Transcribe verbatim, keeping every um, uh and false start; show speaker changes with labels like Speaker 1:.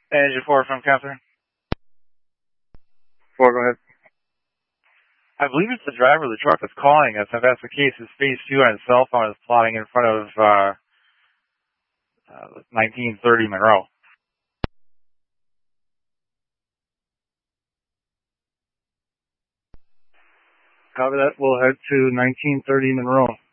Speaker 1: Engine four from Catherine.
Speaker 2: Four, go ahead.
Speaker 1: I believe it's the driver of the truck that's calling us. If that's the case, his phase two on his cell phone is plotting in front of uh, uh, nineteen thirty Monroe.
Speaker 2: Copy that. We'll head to nineteen thirty Monroe.